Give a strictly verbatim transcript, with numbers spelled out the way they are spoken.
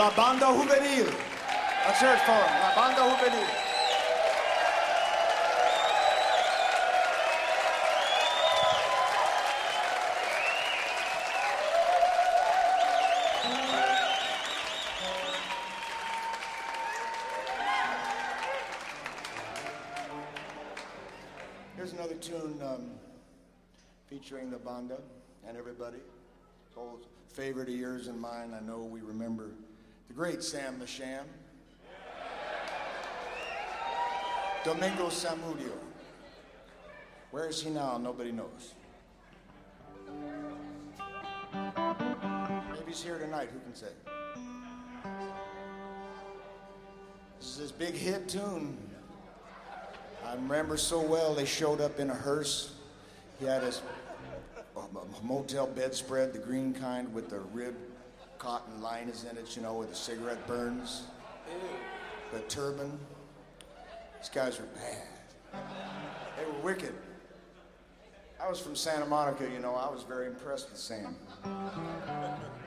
La Banda Juvenil. Let's hear it for them. La Banda Juvenil. Here's another tune um, featuring the Banda and everybody. It's all favorite of yours and mine. I know we remember the great Sam the Sham. Domingo Samudio. Where is he now? Nobody knows. Maybe he's here tonight. Who can say? This is his big hit tune. I remember so well, they showed up in a hearse. He had his a motel bedspread, the green kind with the ribbed cotton liners in it, you know, where the cigarette burns. The turban. These guys were bad. They were wicked. I was from Santa Monica, you know. I was very impressed with Sam.